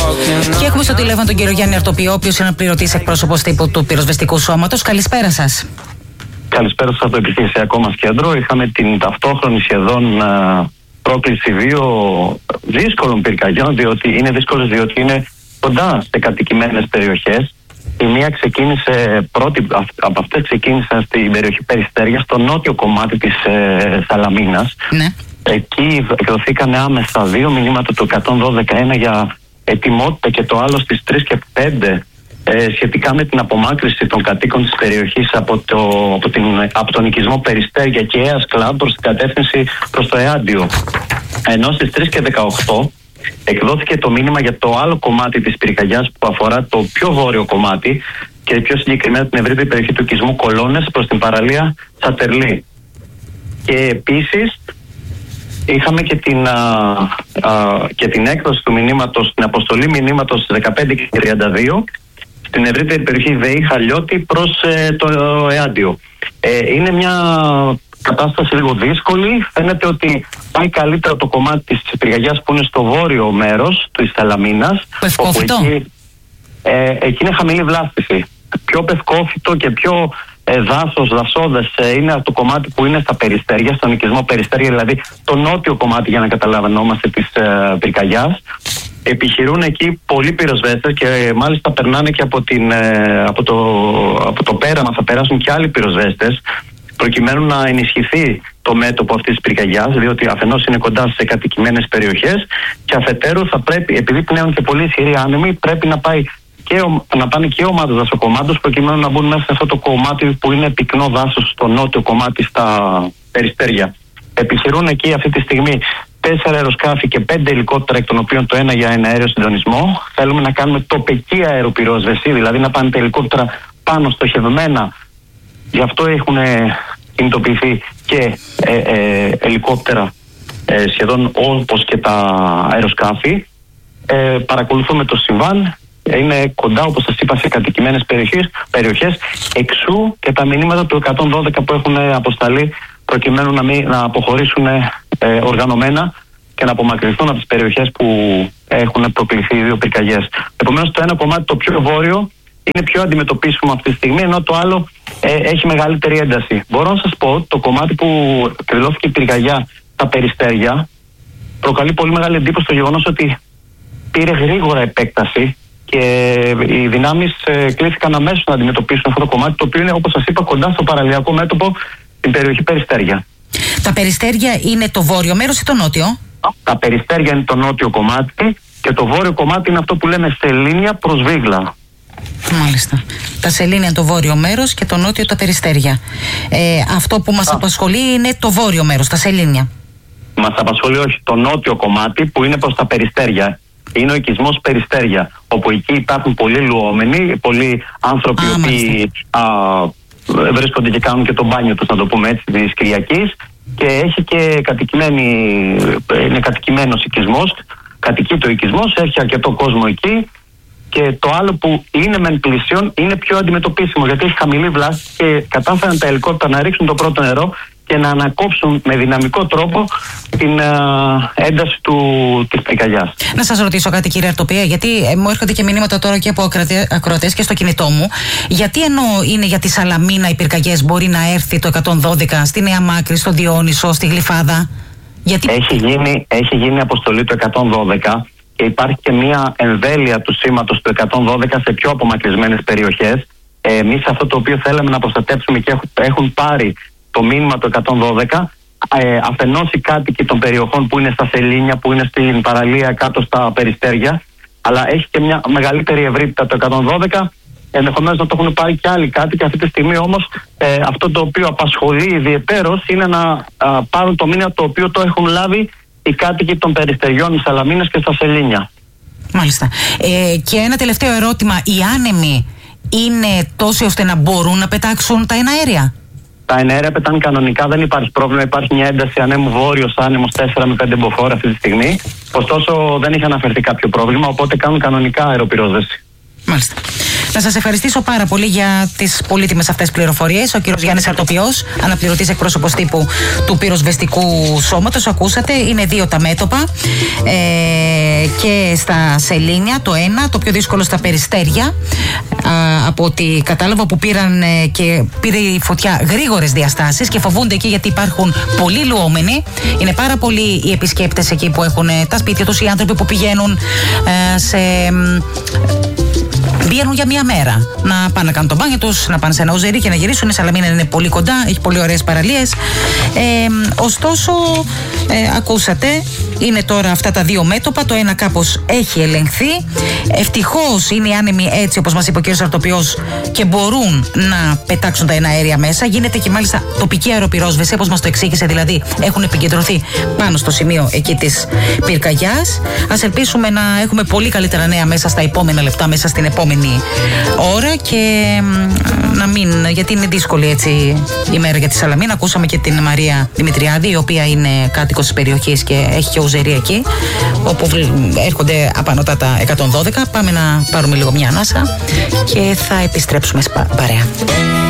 Και έχουμε στο τηλέφωνο τον κύριο Γιάννη Αρτοπιό, ο οποίος είναι πληρωτής εκπρόσωπος τύπου του Πυροσβεστικού Σώματος. Καλησπέρα σας. Καλησπέρα σας από το επιχειρησιακό μας κέντρο. Είχαμε την ταυτόχρονη σχεδόν πρόκληση δύο δύσκολων πυρκαγιών, διότι είναι κοντά σε κατοικημένες περιοχές. Η μία πρώτη από αυτές ξεκίνησε στην περιοχή Περιστέρια, στο νότιο κομμάτι της Σαλαμίνας. Ναι. Εκεί εκδοθήκαν άμεσα 2 μηνύματα του 112 για ετοιμότητα και το άλλο στις 3 και 5 σχετικά με την απομάκρυνση των κατοίκων της περιοχής από τον οικισμό Περιστέρια και Αίας Κλαμπ προς την κατεύθυνση προς το Εάντιο. Ενώ στις 3 και 18 εκδόθηκε το μήνυμα για το άλλο κομμάτι της πυρκαγιάς που αφορά το πιο βόρειο κομμάτι και πιο συγκεκριμένα την ευρύτερη περιοχή του οικισμού Κολώνες προς την παραλία Σατερλή. Και επίσης είχαμε και την έκδοση του μηνύματος, την αποστολή μηνύματος 15 και 32 στην ευρύτερη περιοχή ΔΕΗ Χαλιώτη προς το Εάντιο. Είναι μια κατάσταση λίγο δύσκολη. Φαίνεται ότι πάει καλύτερα το κομμάτι της πυρκαγιάς που είναι στο βόρειο μέρος της Σαλαμίνας. Πευκόφυτο. Εκεί είναι χαμηλή βλάστηση. Πιο πευκόφυτο και πιο δασόδες είναι το κομμάτι που είναι στα Περιστέρια, στον οικισμό Περιστέρια, δηλαδή το νότιο κομμάτι για να καταλαβαίνόμαστε της πυρκαγιάς. Επιχειρούν εκεί πολλοί πυροσβέστες και μάλιστα περνάνε και από το πέραμα θα περάσουν και άλλοι πυροσβέστες προκειμένου να ενισχυθεί το μέτωπο αυτής της πυρκαγιάς, διότι αφενός είναι κοντά σε κατοικημένες περιοχές και αφετέρου θα πρέπει, επειδή πνέουν και πολύ ισχυροί άνεμοι, πρέπει να πάνε και ομάδες δασοκομάντων προκειμένου να μπουν μέσα σε αυτό το κομμάτι που είναι πυκνό δάσος στο νότιο κομμάτι στα Περιστέρια. Επιχειρούν εκεί αυτή τη στιγμή 4 αεροσκάφη και 5 ελικόπτερα, εκ των οποίων το ένα για ένα αέριο συντονισμό. Θέλουμε να κάνουμε τοπική αεροπυρόσβεση, δηλαδή να πάνε τα ελικόπτερα πάνω στοχευμένα. Γι' αυτό έχουν κινητοποιηθεί και ελικόπτερα σχεδόν όπως και τα αεροσκάφη. Παρακολουθούμε το συμβάν. Είναι κοντά, όπως σας είπα, σε κατοικημένες περιοχές. Εξού και τα μηνύματα του 112 που έχουν αποσταλεί προκειμένου να αποχωρήσουν οργανωμένα και να απομακρυνθούν από τις περιοχές που έχουν προκληθεί δύο πυρκαγιές. Επομένως, το ένα κομμάτι, το πιο βόρειο, είναι πιο αντιμετωπίσιμο αυτή τη στιγμή, ενώ το άλλο έχει μεγαλύτερη ένταση. Μπορώ να σας πω ότι το κομμάτι που εκδηλώθηκε η πυρκαγιά στα Περιστέρια προκαλεί πολύ μεγάλη εντύπωση στο γεγονός ότι πήρε γρήγορα επέκταση και οι δυνάμεις κλήθηκαν αμέσως να αντιμετωπίσουν αυτό το κομμάτι, το οποίο είναι, όπως σας είπα, κοντά στο παραλιακό μέτωπο, την περιοχή Περιστέρια. Τα Περιστέρια είναι το βόρειο μέρος ή το νότιο? Τα Περιστέρια είναι το νότιο κομμάτι και το βόρειο κομμάτι είναι αυτό που λέμε Σελήνια προς Βίγλα. Μάλιστα. Τα Σελήνια είναι το βόρειο μέρος και το νότιο τα Περιστέρια. Αυτό που μας απασχολεί είναι το βόρειο μέρος, τα Σελήνια. Μας απασχολεί όχι, το νότιο κομμάτι που είναι προς τα Περιστέρια. Είναι ο οικισμός Περιστέρια, όπου εκεί υπάρχουν πολλοί λουόμενοι, πολλοί άνθρωποι οι οποίοι βρίσκονται και κάνουν και το μπάνιο τους, να το πούμε έτσι, της Κυριακής, και έχει και είναι κατοικημένος οικισμός, κατοικείται ο οικισμός, έχει αρκετό κόσμο εκεί. Και το άλλο που είναι μεν πλησίον είναι πιο αντιμετωπίσιμο, γιατί έχει χαμηλή βλάστηση και κατάφεραν τα ελικόπτερα να ρίξουν το πρώτο νερό και να ανακόψουν με δυναμικό τρόπο την ένταση της πυρκαγιάς. Να σας ρωτήσω κάτι, κύριε Αρτοπία, γιατί μου έρχονται και μηνύματα τώρα και από ακροατές και στο κινητό μου. Γιατί ενώ είναι για τη Σαλαμίνα οι πυρκαγιές μπορεί να έρθει το 112 στη Νέα Μάκρη, στο Διόνυσο, στη Γλυφάδα? Γιατί... Έχει γίνει αποστολή του 112 και υπάρχει και μια εμβέλεια του σήματος του 112 σε πιο απομακρυσμένες περιοχές. Εμείς αυτό το οποίο θέλαμε να προστατέψουμε και έχουν πάρει το μήνυμα του 112, αφενός οι κάτοικοι των περιοχών που είναι στα Σελήνια, που είναι στην παραλία κάτω στα Περιστέρια, αλλά έχει και μια μεγαλύτερη ευρύτητα το 112, ενδεχομένως να το έχουν πάρει και άλλοι κάτοικοι. Αυτή τη στιγμή όμως αυτό το οποίο απασχολεί ιδιαιτέρως είναι να πάρουν το μήνυμα το οποίο το έχουν λάβει οι κάτοικοι των Περιστεριών, οι Σαλαμίνες και στα Σελήνια. Μάλιστα. Και ένα τελευταίο ερώτημα. Οι άνεμοι είναι τόσοι ώστε να μπορούν να πετάξουν τα εναέρια? Τα εναέρια πετάνε κανονικά, δεν υπάρχει πρόβλημα. Υπάρχει μια ένταση ανέμου βόρειος άνεμος 4 με 5 μποφόρ αυτή τη στιγμή. Ωστόσο δεν έχει αναφερθεί κάποιο πρόβλημα, οπότε κάνουν κανονικά αεροπυρόσβεση. Μάλιστα. Να σας ευχαριστήσω πάρα πολύ για τις πολύτιμες αυτές πληροφορίες. Ο κύριος Γιάννης Αρτοπιός, αναπληρωτής εκπρόσωπος τύπου του Πυροσβεστικού Σώματος. Ακούσατε, είναι 2 τα μέτωπα και στα Σελήνια το ένα, το πιο δύσκολο στα Περιστέρια, από ό,τι κατάλαβα, που πήρε η φωτιά γρήγορες διαστάσεις και φοβούνται εκεί γιατί υπάρχουν πολλοί λουόμενοι. Είναι πάρα πολλοί οι επισκέπτες εκεί που έχουν τα σπίτια τους, οι άνθρωποι που πηγαίνουν βγαίνουν για μία μέρα να πάνε να κάνουν το μπάνιο τους, να πάνε σε ένα οζερί και να γυρίσουν. Η Σαλαμίνα είναι πολύ κοντά, έχει πολύ ωραίες παραλίες. Ωστόσο, ακούσατε, είναι τώρα αυτά τα 2 μέτωπα. Το ένα κάπως έχει ελεγχθεί. Ευτυχώς είναι οι άνεμοι έτσι, όπως μας είπε ο κ. Αρτοπιός, και μπορούν να πετάξουν τα εναέρια μέσα. Γίνεται και μάλιστα τοπική αεροπυρόσβεση, όπως μας το εξήγησε, δηλαδή έχουν επικεντρωθεί πάνω στο σημείο εκεί της πυρκαγιάς. Ας ελπίσουμε να έχουμε πολύ καλύτερα νέα μέσα στα επόμενα λεπτά, μέσα στην επόμενη ώρα, και να μην, γιατί είναι δύσκολη έτσι η μέρα για τη Σαλαμίνα. Ακούσαμε και την Μαρία Δημητριάδη, η οποία είναι κάτοικος της περιοχής και έχει και οζερία εκεί, όπου έρχονται απανωτά τα 112. Πάμε να πάρουμε λίγο μια ανάσα και θα επιστρέψουμε παρέα.